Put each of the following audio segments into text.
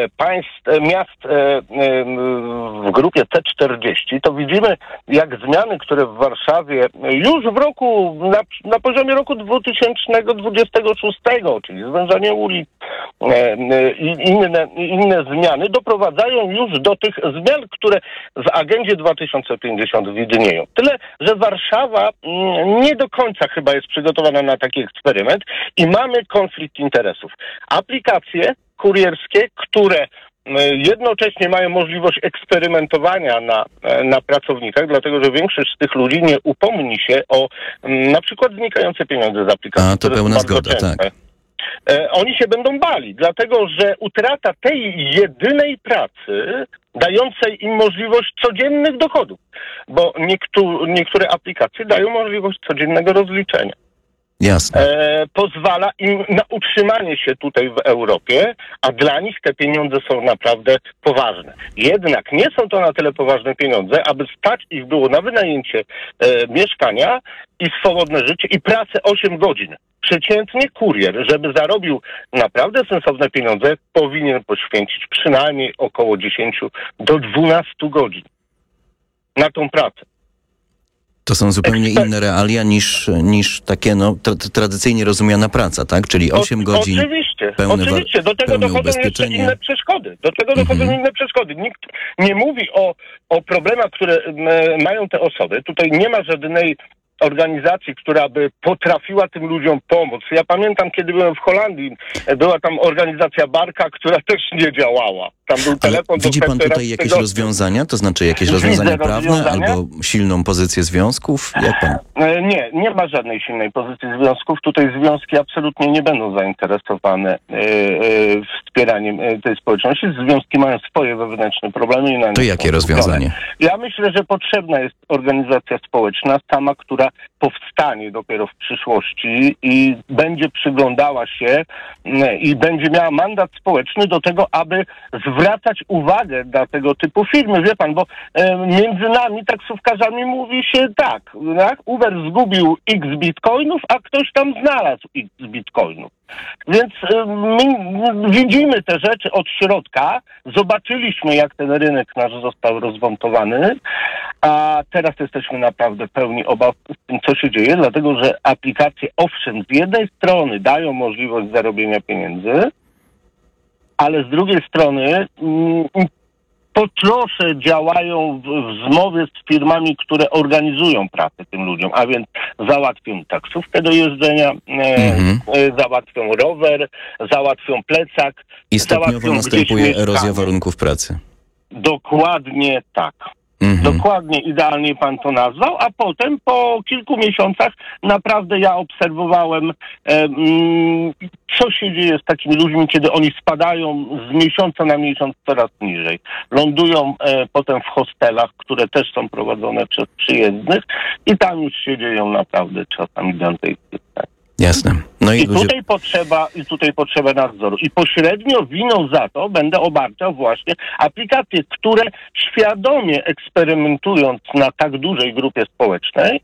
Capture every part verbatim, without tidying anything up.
państw, miast w grupie C czterdzieści, to widzimy, jak zmiany, które w Warszawie już w roku, na, na poziomie roku dwa tysiące dwudziestego szóstego, czyli zwężanie ulic i inne, inne zmiany, doprowadzają już do tych zmian, które w agendzie dwa tysiące pięćdziesiąt widnieją. Tyle, że Warszawa nie do końca chyba jest przygotowana na taki eksperyment i mamy konflikt interesów. Aplikacje kurierskie, które jednocześnie mają możliwość eksperymentowania na, na pracownikach, dlatego że większość z tych ludzi nie upomni się o na przykład znikające pieniądze z aplikacji. A to pełna zgoda, tak. Oni się będą bali, dlatego że utrata tej jedynej pracy dającej im możliwość codziennych dochodów, bo niektó- niektóre aplikacje dają możliwość codziennego rozliczenia. Jasne. E, pozwala im na utrzymanie się tutaj w Europie, a dla nich te pieniądze są naprawdę poważne. Jednak nie są to na tyle poważne pieniądze, aby stać ich było na wynajęcie e, mieszkania i swobodne życie i pracę osiem godzin. Przeciętnie kurier, żeby zarobił naprawdę sensowne pieniądze, powinien poświęcić przynajmniej około dziesięć do dwunastu godzin na tą pracę. To są zupełnie Eksper- inne realia niż, niż takie no, tra- tradycyjnie rozumiana praca, tak? Czyli osiem godzin. Oczywiście, pełne oczywiście. Do tego pełne dochodzą jeszcze ubezpieczenie. inne przeszkody. Do tego dochodzą Mhm. inne przeszkody. Nikt nie mówi o, o problemach, które m, mają te osoby. Tutaj nie ma żadnej organizacji, która by potrafiła tym ludziom pomóc. Ja pamiętam, kiedy byłem w Holandii, była tam organizacja Barka, która też nie działała. Tam był telefon. Ale widzi pan dostępny tutaj raz w jakieś tygodniu. rozwiązania? To znaczy jakieś Widzę rozwiązania prawne rozwiązania. albo silną pozycję związków? Jak pan? E, Nie, nie ma żadnej silnej pozycji związków. Tutaj związki absolutnie nie będą zainteresowane e, e, wspieraniem e, tej społeczności. Związki mają swoje wewnętrzne problemy. I na To nie jakie są rozwiązanie? skupione. Ja myślę, że potrzebna jest organizacja społeczna, sama, która powstanie dopiero w przyszłości i będzie przyglądała się m, i będzie miała mandat społeczny do tego, aby zwracać uwagę na tego typu firmy. Wie pan, bo e, między nami, taksówkarzami, mówi się tak, tak, Uber zgubił x bitcoinów, a ktoś tam znalazł x bitcoinów. Więc e, my widzimy te rzeczy od środka, zobaczyliśmy, jak ten rynek nasz został rozmontowany, a teraz jesteśmy naprawdę pełni obaw z tym, co się dzieje, dlatego że aplikacje, owszem, z jednej strony dają możliwość zarobienia pieniędzy, ale z drugiej strony mm, po trosze działają w, w zmowie z firmami, które organizują pracę tym ludziom, a więc załatwią taksówkę do jeżdżenia, Mhm. e, e, załatwią rower, załatwią plecak. I stopniowo załatwią następuje gdzieś erozja mieszkanie. warunków pracy. Dokładnie tak. Mhm. Dokładnie, idealnie pan to nazwał, a potem po kilku miesiącach naprawdę ja obserwowałem, e, mm, co się dzieje z takimi ludźmi, kiedy oni spadają z miesiąca na miesiąc coraz niżej. Lądują e, potem w hostelach, które też są prowadzone przez przyjezdnych i tam już się dzieją naprawdę czasami dantejskie. Jasne. No i, I ludzie... tutaj potrzeba, i tutaj potrzeba nadzoru. I pośrednio winą za to będę obarczał właśnie aplikacje, które świadomie eksperymentując na tak dużej grupie społecznej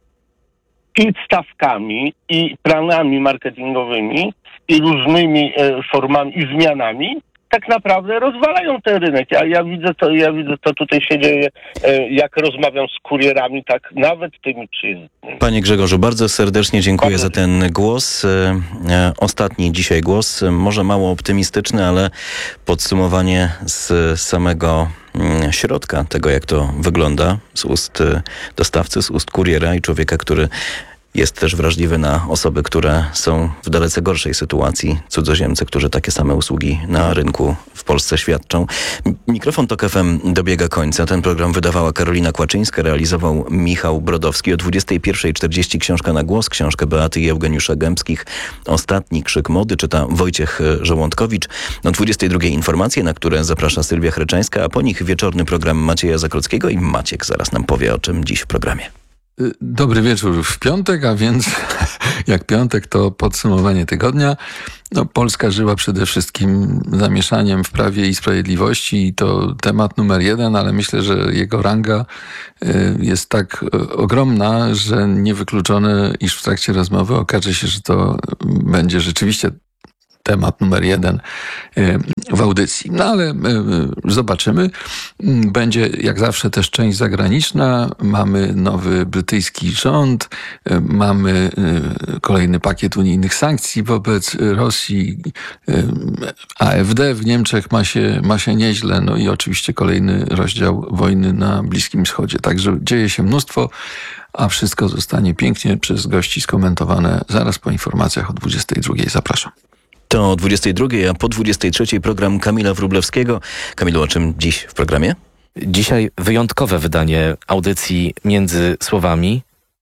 i stawkami, i planami marketingowymi, i różnymi e, formami, i zmianami, tak naprawdę rozwalają ten rynek. Ja, ja widzę to, ja widzę, co tutaj się dzieje, e, jak rozmawiam z kurierami, tak nawet tymi przyjezdnymi. Panie Grzegorzu, bardzo serdecznie dziękuję Bardzo za ten głos. E, e, Ostatni dzisiaj głos, e, może mało optymistyczny, ale podsumowanie z samego mm, środka tego, jak to wygląda, z ust e, dostawcy, z ust kuriera i człowieka, który jest też wrażliwy na osoby, które są w dalece gorszej sytuacji, cudzoziemcy, którzy takie same usługi na rynku w Polsce świadczą. Mikrofon Tok F M dobiega końca. Ten program wydawała Karolina Kłaczyńska, realizował Michał Brodowski. O dwudziestej pierwszej czterdzieści książka na głos, książkę Beaty i Eugeniusza Gębskich. Ostatni krzyk mody czyta Wojciech Żołądkowicz. O dwudziestej drugiej informacje, na które zaprasza Sylwia Chryczańska, a po nich wieczorny program Macieja Zakrockiego i Maciek zaraz nam powie, o czym dziś w programie. Dobry wieczór w piątek, a więc jak piątek to podsumowanie tygodnia. No, Polska żyła przede wszystkim zamieszaniem w Prawie i Sprawiedliwości i to temat numer jeden, ale myślę, że jego ranga jest tak ogromna, że niewykluczone, iż w trakcie rozmowy okaże się, że to będzie rzeczywiście temat numer jeden w audycji. No ale y, y, zobaczymy. Będzie jak zawsze też część zagraniczna. Mamy nowy brytyjski rząd, y, mamy y, kolejny pakiet unijnych sankcji wobec Rosji. Y, A F D w Niemczech ma się, ma się nieźle. No i oczywiście kolejny rozdział wojny na Bliskim Wschodzie. Także dzieje się mnóstwo, a wszystko zostanie pięknie przez gości skomentowane zaraz po informacjach o dwudziestej drugiej. Zapraszam. To o dwudziestej drugiej, a po dwudziestej trzeciej program Kamila Wróblewskiego. Kamilu, o czym dziś w programie? Dzisiaj wyjątkowe wydanie audycji Między Słowami,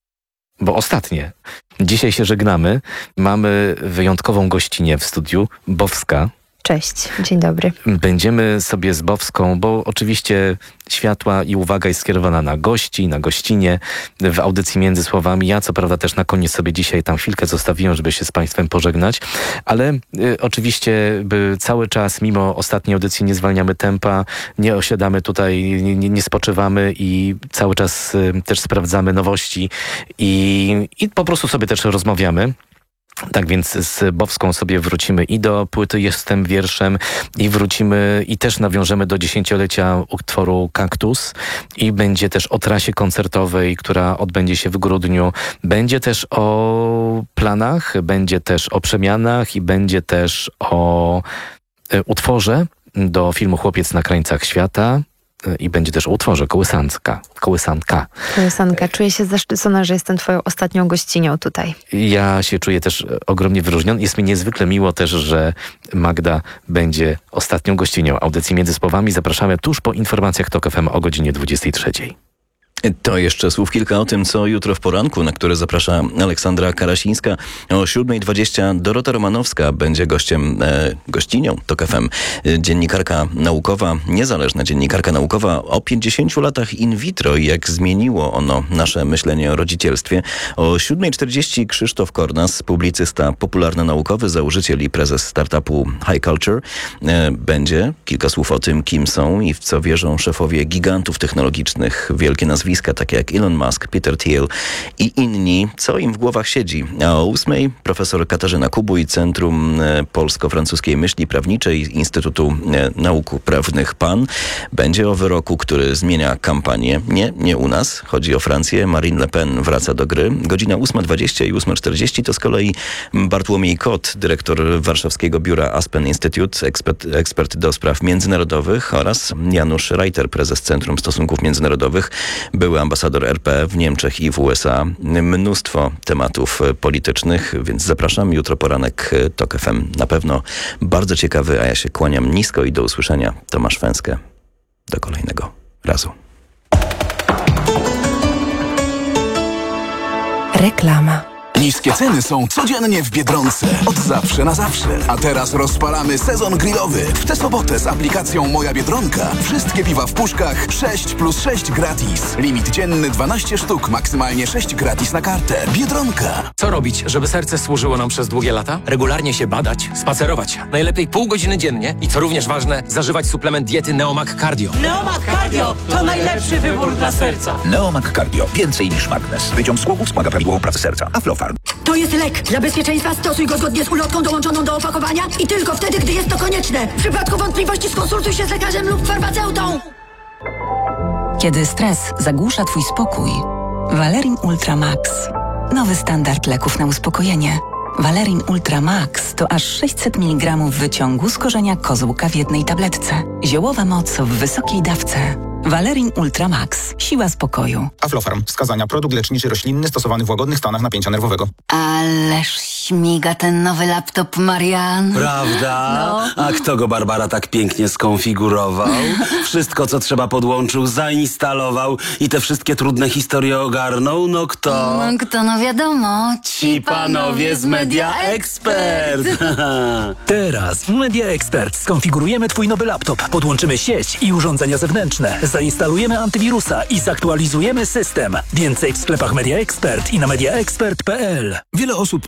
bo ostatnie. Dzisiaj się żegnamy. Mamy wyjątkową gościnię w studiu, Bowska. Cześć, dzień dobry. Będziemy sobie z Bowską, bo oczywiście światła i uwaga jest skierowana na gości, na gościnie w audycji Między Słowami. Ja co prawda też na koniec sobie dzisiaj tam chwilkę zostawiłem, żeby się z Państwem pożegnać, ale y, oczywiście by cały czas, mimo ostatniej audycji, nie zwalniamy tempa, nie osiadamy tutaj, nie, nie, nie spoczywamy i cały czas y, też sprawdzamy nowości i, i po prostu sobie też rozmawiamy. Tak więc z Bowską sobie wrócimy i do płyty Jestem wierszem i wrócimy i też nawiążemy do dziesięciolecia utworu Kaktus i będzie też o trasie koncertowej, która odbędzie się w grudniu. Będzie też o planach, będzie też o przemianach i będzie też o y, utworze do filmu Chłopiec na krańcach świata. I będzie też o utworze Kołysanka. Kołysanka. Kołysanka. Czuję się zaszczycona, że jestem twoją ostatnią gościnią tutaj. Ja się czuję też ogromnie wyróżniony. Jest mi niezwykle miło też, że Magda będzie ostatnią gościnią audycji Między Słowami. Zapraszamy tuż po informacjach Tok F M o godzinie dwudziestej trzeciej. To jeszcze słów kilka o tym, co jutro w poranku, na które zaprasza Aleksandra Karasińska. O siódma dwadzieścia Dorota Romanowska będzie gościem, e, gościnią Tok F M. Dziennikarka naukowa, niezależna dziennikarka naukowa o pięćdziesięciu latach in vitro i jak zmieniło ono nasze myślenie o rodzicielstwie. O siódma czterdzieści Krzysztof Kornas, publicysta popularno-naukowy, założyciel i prezes startupu High Culture. E, będzie kilka słów o tym, kim są i w co wierzą szefowie gigantów technologicznych, wielkie nazwiska, takie jak Elon Musk, Peter Thiel i inni, co im w głowach siedzi. A o ósmej profesor Katarzyna Kubuj, Centrum Polsko-Francuskiej Myśli Prawniczej Instytutu Nauk Prawnych P A N. Będzie o wyroku, który zmienia kampanię. Nie, nie u nas. Chodzi o Francję. Marine Le Pen wraca do gry. Godzina ósma dwadzieścia i ósma czterdzieści to z kolei Bartłomiej Kot, dyrektor warszawskiego biura Aspen Institute, ekspert, ekspert do spraw międzynarodowych, oraz Janusz Reiter, prezes Centrum Stosunków Międzynarodowych, były ambasador R P w Niemczech i w U S A. Mnóstwo tematów politycznych, więc zapraszam. Jutro poranek Tok F M. Na pewno bardzo ciekawy, a ja się kłaniam nisko i do usłyszenia. Tomasz Węskę. Do kolejnego razu. Reklama. Niskie ceny są codziennie w Biedronce. Od zawsze na zawsze. A teraz rozpalamy sezon grillowy. W tę sobotę z aplikacją Moja Biedronka. Wszystkie piwa w puszkach sześć plus sześć gratis. Limit dzienny dwanaście sztuk, maksymalnie sześć gratis na kartę. Biedronka. Co robić, żeby serce służyło nam przez długie lata? Regularnie się badać, spacerować. Najlepiej pół godziny dziennie i co również ważne, zażywać suplement diety Neomag Cardio. Neomag Cardio to najlepszy wybór dla serca. Neomag Cardio. Więcej niż magnez. Wyciąg z głowów wspomaga prawidłową pracę serca. Aflofarm. To jest lek. Dla bezpieczeństwa stosuj go zgodnie z ulotką dołączoną do opakowania i tylko wtedy, gdy jest to konieczne. W przypadku wątpliwości skonsultuj się z lekarzem lub farmaceutą. Kiedy stres zagłusza twój spokój, Valerin Ultra Max. Nowy standard leków na uspokojenie. Valerin Ultra Max to aż sześćset miligramów wyciągu z korzenia kozłka w jednej tabletce. Ziołowa moc w wysokiej dawce. Valerin Ultra Max. Siła spokoju. Aflofarm. Wskazania: produkt leczniczy roślinny stosowany w łagodnych stanach napięcia nerwowego. Ależ śmiga ten nowy laptop, Marian. Prawda? No. A kto go, Barbara, tak pięknie skonfigurował? Wszystko, co trzeba, podłączył, zainstalował i te wszystkie trudne historie ogarnął? No kto? No kto, no wiadomo. Ci panowie z Media Expert. Teraz w Media Expert skonfigurujemy twój nowy laptop, podłączymy sieć i urządzenia zewnętrzne, zainstalujemy antywirusa i zaktualizujemy system. Więcej w sklepach Media Expert i na media expert kropka p l. Wiele osób pyta mnie,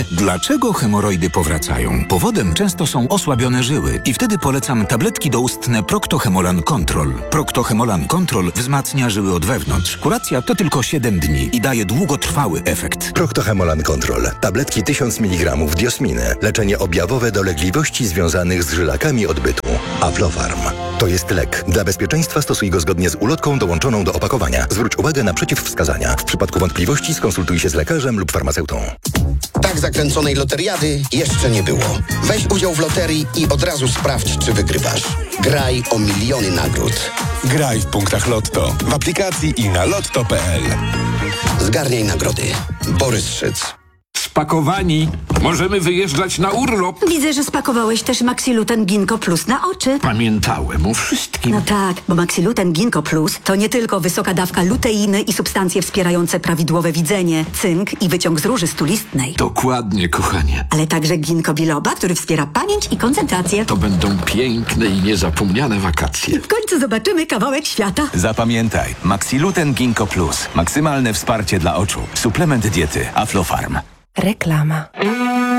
pytanie, dlaczego hemoroidy powracają? Powodem często są osłabione żyły i wtedy polecam tabletki doustne Procto-Hemolan Control. Procto-Hemolan Control wzmacnia żyły od wewnątrz. Kuracja to tylko siedem dni i daje długotrwały efekt. Procto-Hemolan Control. Tabletki tysiąc miligramów diosminy. Leczenie objawowe dolegliwości związanych z żylakami odbytu. Aflofarm. To jest lek. Dla bezpieczeństwa stosuj go zgodnie z ulotką dołączoną do opakowania. Zwróć uwagę na przeciwwskazania. W przypadku wątpliwości skonsultuj się z lekarzem lub farmaceutą. Tak zakręconej loteriady jeszcze nie było. Weź udział w loterii i od razu sprawdź, czy wygrywasz. Graj o miliony nagród. Graj w punktach Lotto, w aplikacji i na lotto kropka p l. Zgarniaj nagrody. Borys Szyc. Spakowani. Możemy wyjeżdżać na urlop. Widzę, że spakowałeś też Maxiluten Ginkgo Plus na oczy. Pamiętałem o wszystkim. No tak, bo Maxiluten Ginkgo Plus to nie tylko wysoka dawka luteiny i substancje wspierające prawidłowe widzenie, cynk i wyciąg z róży stulistnej. Dokładnie, kochanie. Ale także ginkgo biloba, który wspiera pamięć i koncentrację. To będą piękne i niezapomniane wakacje. W końcu zobaczymy kawałek świata. Zapamiętaj, Maxiluten Ginkgo Plus. Maksymalne wsparcie dla oczu. Suplement diety Aflofarm. Reklama.